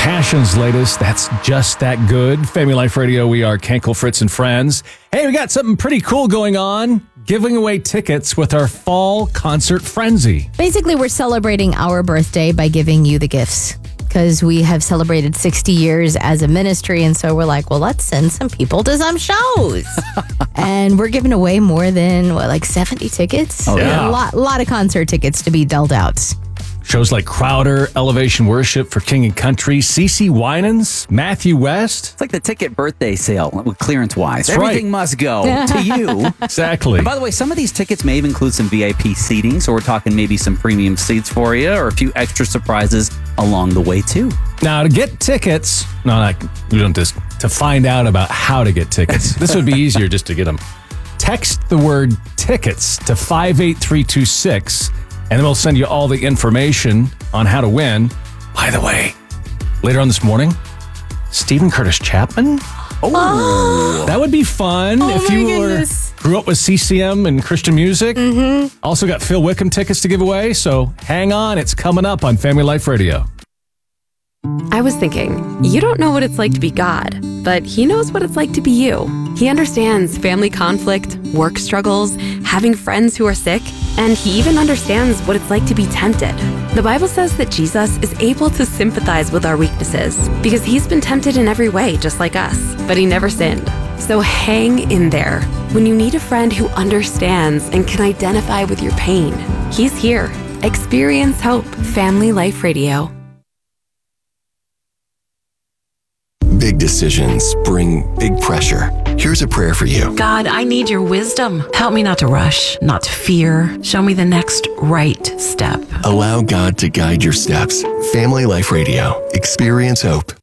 Passion's latest, That's Just That Good. Family Life Radio, we are Kenkel, Fritz, and Friends. Hey, we got something pretty cool going on. Giving away tickets with our fall concert frenzy. Basically, we're celebrating our birthday by giving you the gifts because we have celebrated 60 years as a ministry. And so we're like, well, let's send some people to some shows. And we're giving away more than, 70 tickets? Oh, yeah. A lot of concert tickets to be dealt out. Shows like Crowder, Elevation Worship for King and Country, CeCe Winans, Matthew West. It's like the ticket birthday sale with clearance-wise. That's Everything right. must go to you. Exactly. And by the way, some of these tickets may even include some VIP seating, so we're talking maybe some premium seats for you or a few extra surprises along the way, too. Now, to get tickets, we don't just to find out about how to get tickets. This would be easier just to get them. Text the word tickets to 58326, and then we'll send you all the information on how to win. By the way, later on this morning, Stephen Curtis Chapman. Oh, that would be fun if you grew up with CCM and Christian music. Mm-hmm. Also got Phil Wickham tickets to give away, so hang on. It's coming up on Family Life Radio. I was thinking, you don't know what it's like to be God, but He knows what it's like to be you. He understands family conflict, work struggles, having friends who are sick, and He even understands what it's like to be tempted. The Bible says that Jesus is able to sympathize with our weaknesses because He's been tempted in every way, just like us, but He never sinned. So hang in there. When you need a friend who understands and can identify with your pain, He's here. Experience hope. Family Life Radio. Big decisions bring big pressure. Here's a prayer for you. God, I need your wisdom. Help me not to rush, not to fear. Show me the next right step. Allow God to guide your steps. Family Life Radio. Experience hope.